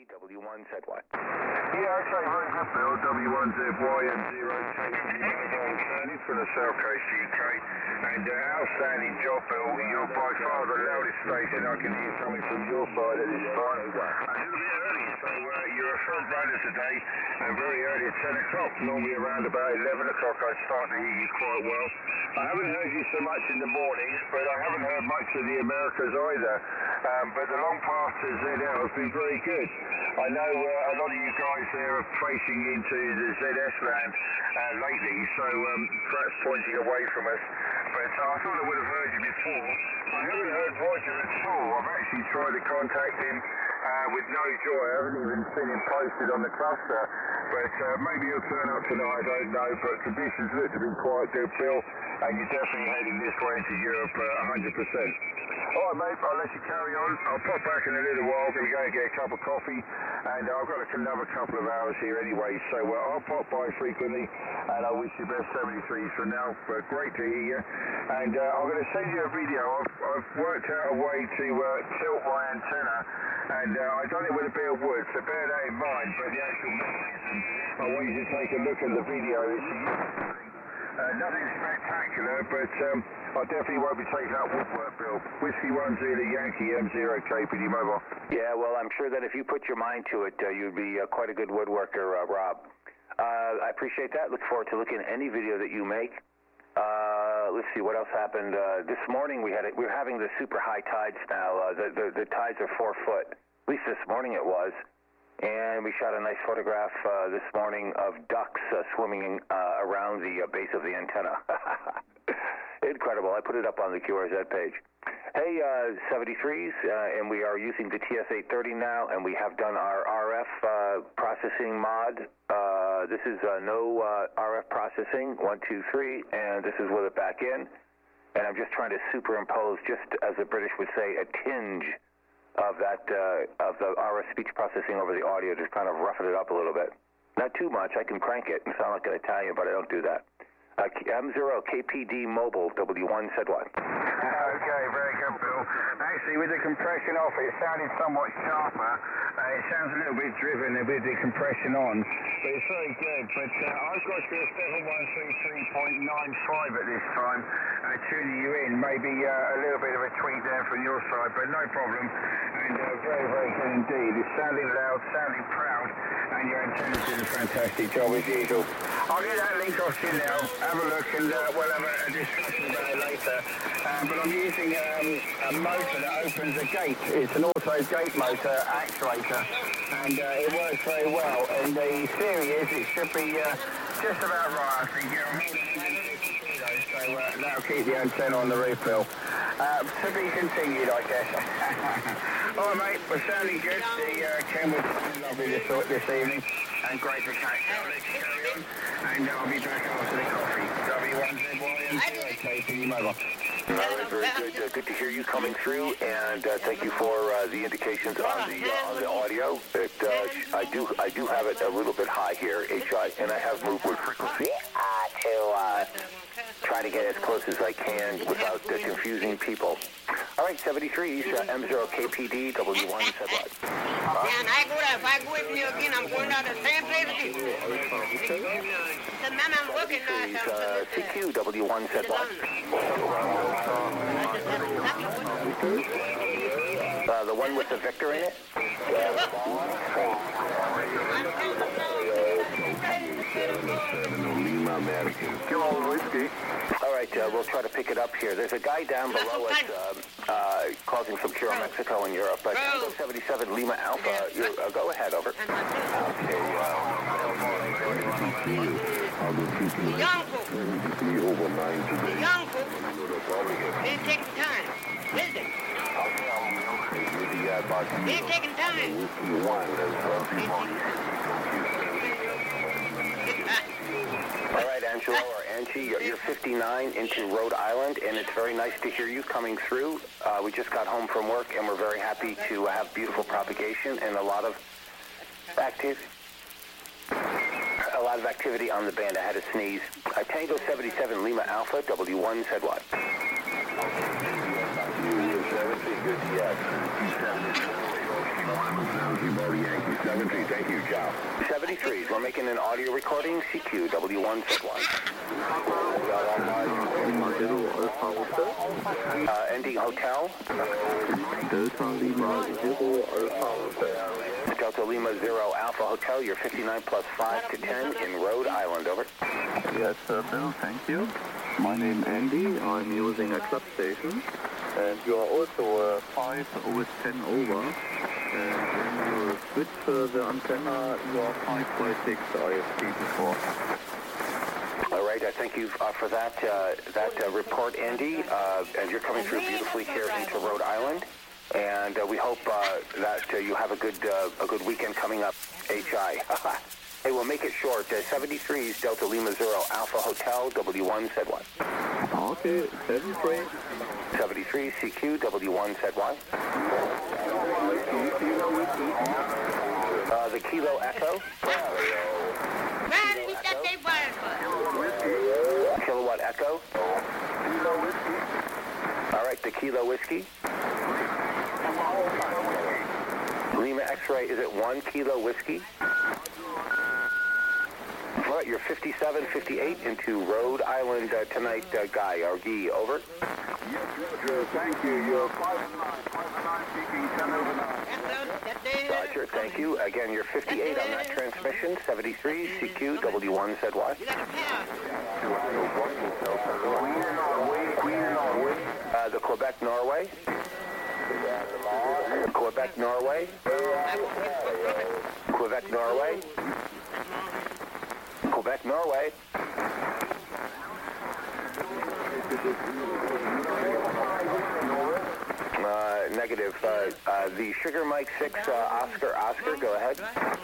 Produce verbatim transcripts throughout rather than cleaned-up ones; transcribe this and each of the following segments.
D, W one Z Y. Yeah, okay, very good, Bill. W one Z Y and zero K P from the South Coast U K. And uh, outstanding job, Bill. You're by far the loudest station I can hear coming from your side at this time. A little bit early, so uh, you're a front runner today, and very early at ten o'clock. Normally around about eleven o'clock I start to hear you quite well. I haven't heard you so much in the mornings, but I haven't heard much of the Americas either. Um, but the long path to Z L has been very good. I know uh, a lot of you guys there are tracing into the Z S land uh, lately, so um, perhaps pointing away from us. But uh, I thought I would have heard you before. I haven't heard Roger at all. I've actually tried to contact him uh, with no joy. I haven't even seen him posted on the cluster. But uh, maybe he'll turn up tonight, I don't know. But conditions look to be quite good, Bill. And you're definitely heading this way into Europe uh, one hundred percent. All right, mate, I'll let you carry on. I'll pop back in a little while. Going to go and get a cup of coffee. And uh, I've got another couple of hours here anyway. So uh, I'll pop by frequently. And I wish you best seventy-threes for now. But great to hear you. And uh, I'm going to send you a video. I've, I've worked out a way to uh, tilt my antenna. And uh, I've done it with a bit of wood. So bear that in mind. But the actual mechanism, I want you to take a look at the video. It's Uh, nothing spectacular, but um, I definitely won't be taking up woodwork, Bill. Whiskey one Zulu Yankee M zero K P D Mobile. Yeah, well, I'm sure that if you put your mind to it, uh, you'd be uh, quite a good woodworker, uh, Rob. Uh, I appreciate that. Look forward to looking at any video that you make. Uh, let's see, what else happened? Uh, this morning we had it. We're having the super high tides now. Uh, the, the, the tides are four foot. At least this morning it was. And we shot a nice photograph uh, this morning of ducks uh, swimming uh, around the uh, base of the antenna. Incredible. I put it up on the Q R Z page. Hey, uh, seventy-threes, uh, and we are using the T S eight thirty now, and we have done our R F uh, processing mod. Uh, this is uh, no uh, R F processing, one, two, three, and this is with it back in. And I'm just trying to superimpose, just as the British would say, a tinge of that, uh, of the R F speech processing over the audio, just kind of roughing it up a little bit. Not too much. I can crank it and sound like an Italian, but I don't do that. Uh, M zero K P D Mobile, W one Z Y. Okay, very good, Bill. Actually, with the compression off, it sounded somewhat sharper. Uh, it sounds a little bit driven with the compression on, but it's very good. But uh, I've got you a seven one three three point nine five at this time, uh, tuning you in. Maybe uh, a little bit of a tweak there from your side, but no problem. And uh, very, very good indeed. It's sounding loud, sounding proud, and your antenna's doing a fantastic job as usual. I'll get that link off to you now. Have a look, and uh, we'll have a, a discussion about it later. Um, but I'm using um, a motor that opens a gate. It's an auto gate motor actuator, and uh, it works very well. And the theory is it should be uh, just about right, I think. Yeah, I'm holding one hundred fifty kilos, so uh, that'll keep the antenna on the roof, Bill. Uh, to be continued, I guess. All right, mate, we're sounding good. The uh, Ken was lovely this, this evening, and great to catch you. I'll let you carry on, and I'll be back after the coffee. W one Z Y and zero K P D Mobile. All right, very good. Uh, good to hear you coming through, and uh, thank you for uh, the indications on the uh, on the audio. It, uh, I do I do have it a little bit high here, H I, and I have moved with frequency uh, to uh, try to get as close as I can without uh, confusing people. All right, seventy-threes, uh, M zero K P D, W one Z Y. And I go there, if I go with me again, I'm going down the same place again. The man I'm working now. Uh, C Q, W one Z Y. Uh, the one with the Victor in it? All right, uh, we'll try to pick it up here. There's a guy down below us uh, uh, causing some Cure Mexico in Europe. But Tango seventy-seven Lima Alpha, you're, uh, go ahead, over. Okay, Young folk, they're taking time. Listen. They're taking time. All right, Angelo or Angie, you're, you're fifty-nine into Rhode Island, and it's very nice to hear you coming through. Uh, we just got home from work, and we're very happy to have beautiful propagation and a lot of active, a lot of activity on the band. I had a sneeze. Uh, Tango seventy-seven Lima Alpha, W one Z Y. Good, yes. Yankee. seventy-three, thank you, ciao. seventy-threes, we're making an audio recording, C Q, W one Z Y. Uh, ending hotel. Delta Lima Zero Alpha Hotel. Delta Lima Zero Alpha Hotel, you're fifty-nine plus five to ten in Rhode Island, over. Yes, sir, Bill, thank you. My name Andy, I'm using a club station. And you are also uh, five O S ten over. And when you switch uh, the antenna, you are five by six I F T before. All right, I thank you uh, for that uh, that uh, report, Andy. Uh, and you're coming through beautifully here into Rhode Island. And uh, we hope uh, that uh, you have a good uh, a good weekend coming up, H I. Hey, we'll make it short. Uh, seventy-threes, Delta Lima Zero Alpha Hotel, W one Z Y. Okay, seventy-three. seventy-three, C Q, W one Z Y. Uh, the Kilo Echo. Kilowatt Echo. All right, the Kilo Whiskey. Lima X-ray, is it one Kilo Whiskey? All right, you're fifty-seven fifty-eight into Rhode Island uh, tonight, uh, Guy, or Guy, over. Yes, Roger, thank you. You're five nine, five nine, speaking ten over nine. Roger, thank you. Again, you're fifty-eight on that transmission, seventy-three, C Q, W one Z Y. Uh, the Quebec, Norway. Quebec, Norway. Quebec, Norway. Quebec, Norway. Uh, negative. Uh, uh, the Sugar Mike six, uh, Oscar, Oscar, go ahead.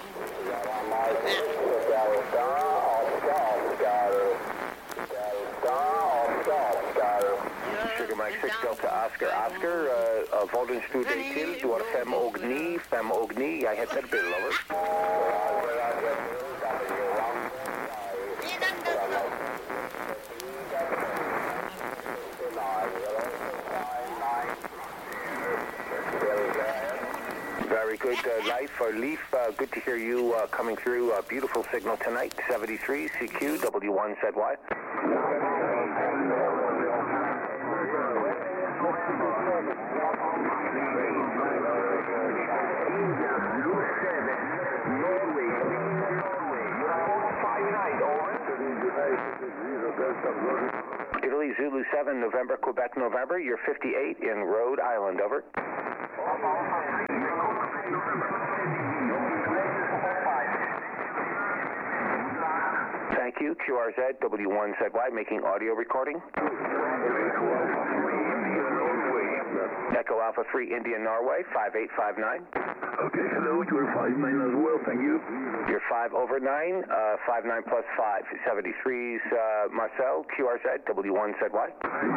Sugar Mike six, Delta, Oscar, Oscar. Uh, uh, Volden Stude Til, door Fem Ogni, Fem Ogni. I had that bill, over. Very good, uh, Life or Leaf. Uh, good to hear you uh, coming through. Uh, beautiful signal tonight. seventy-three, C Q, W one Z Y. Italy, Zulu seven, November, Quebec, November. You're fifty-eight in Rhode Island, over. Thank you. Q R Z, W one Z Y, making audio recording. Echo Alpha three, India, Norway, five eight five nine. Okay, hello, you're five nine as well, thank you. You're five over nine, uh, five nine plus five, seventy-threes, uh, Marcel, Q R Z, W one Z Y.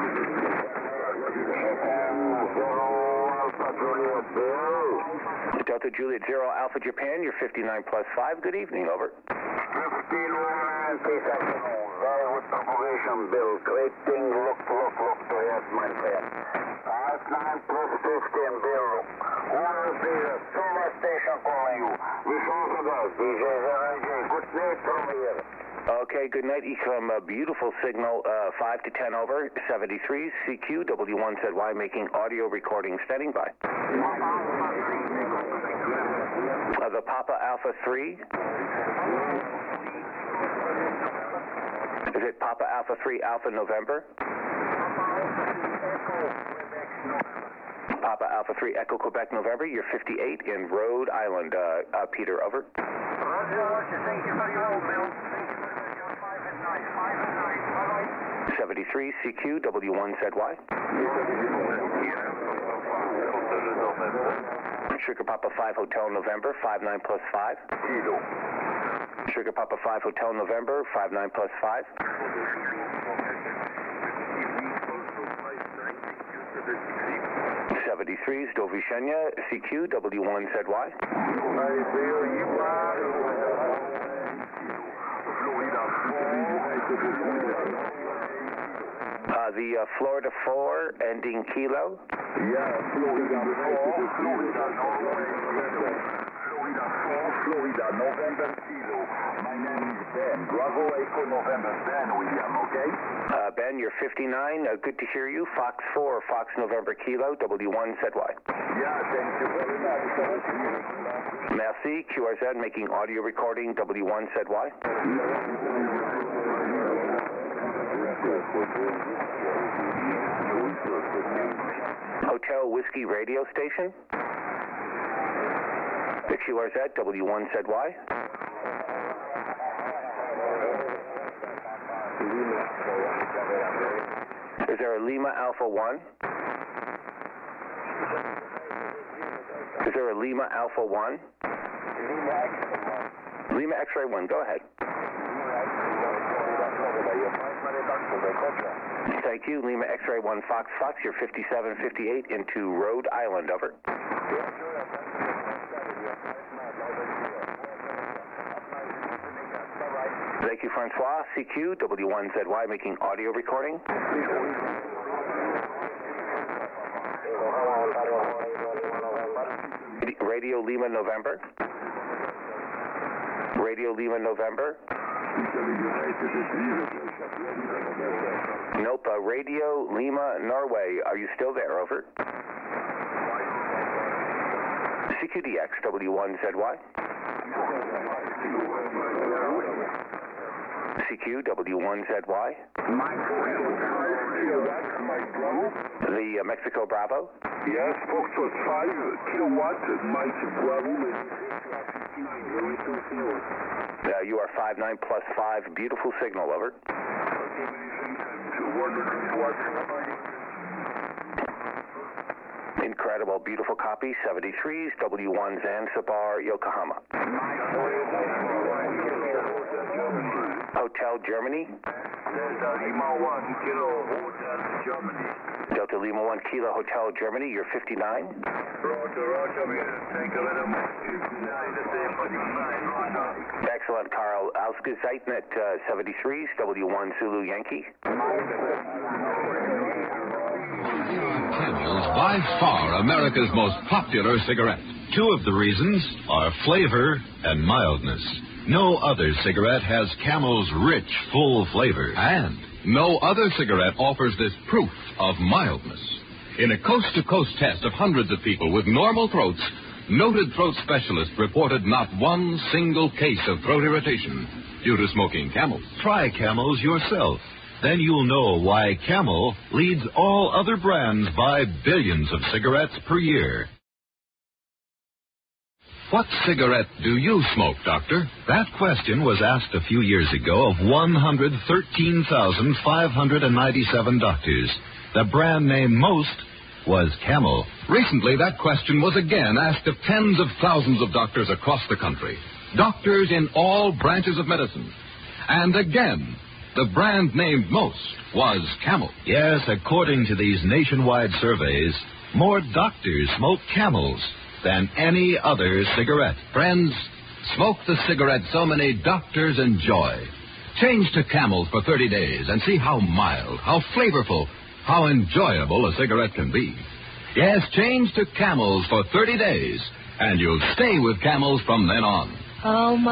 Delta Juliet Zero Alpha Japan, you're fifty-nine plus five, good evening, over. fifty-nine, very good confirmation, Bill. Great thing, look, look, look to it, my friend. five nine plus fifteen, Bill. Who is the solar station calling you? This also does, D J zero J. Good night from here. Okay, good night. From a beautiful signal, uh, five to ten over, seventy-three, C Q, W one Z Y, making audio recording, standing by. Uh, the Papa Alpha three. Is it Papa Alpha three, Alpha November? Papa Alpha three, Echo Quebec, November. You're fifty-eight in Rhode Island. Uh, uh, Peter, over. Roger, Roger. Thank you very well, Bill. seventy-three, C Q, W one Z Y. Sugar Papa five, Hotel November, five nine plus five. Sugar Papa five, Hotel November, five nine plus five. seventy-threes, Dovishenya, C Q, W one Z Y. Uh, the uh, Florida four, ending Kilo. Yeah, Florida four, Florida Norway, Florida four, Florida, November Kilo. My name is Ben. Bravo Echo November, Ben William, okay? Uh, Ben, you're fifty-nine. Uh, good to hear you. Fox four, Fox November Kilo, W one Z Y. Yeah, thank you very much. Merci, Q R Z making audio recording, W one Z Y. Hotel Whiskey Radio Station. The Q R Z, W one Z Y. Is there a Lima Alpha one? Is there a Lima Alpha one? Lima X-ray one, go ahead. Thank you. Lima X-ray one Fox Fox, you're fifty-seven fifty-eight into Rhode Island, over. Thank you, Francois. C Q, W one Z Y making audio recording. Radio Lima November. Radio Lima November. Nope. Uh, Radio Lima Norway. Are you still there? Over. C Q D X, W one Z Y. C Q, W one Z Y. The uh, Mexico Bravo. Yes, Foxtrot five, kilowatt, Mike Bravo. Uh, you are five nine plus five. Beautiful signal, over. Incredible, beautiful copy. seventy-threes, W one Zanzibar, Yokohama. Hotel Germany. Delta Lima one, Kilo, Hotel Germany. Delta Lima one, Kilo, Hotel Germany. You're fifty-nine. Roger, Roger, thank you very much. Excellent, Carl. Ausgezeichnet at uh, seventy-threes, W one Zulu Yankee. Camel is by far America's most popular cigarette. Two of the reasons are flavor and mildness. No other cigarette has Camel's rich, full flavor. And no other cigarette offers this proof of mildness. In a coast-to-coast test of hundreds of people with normal throats, noted throat specialists reported not one single case of throat irritation due to smoking Camel. Try Camels yourself. Then you'll know why Camel leads all other brands by billions of cigarettes per year. What cigarette do you smoke, Doctor? That question was asked a few years ago of one hundred thirteen thousand five hundred ninety-seven doctors. The brand name most was Camel. Recently, that question was again asked of tens of thousands of doctors across the country. Doctors in all branches of medicine. And again, the brand named most was Camel. Yes, according to these nationwide surveys, more doctors smoke Camels than any other cigarette. Friends, smoke the cigarette so many doctors enjoy. Change to Camels for thirty days and see how mild, how flavorful, how enjoyable a cigarette can be. Yes, change to Camels for thirty days, and you'll stay with Camels from then on. Oh, my.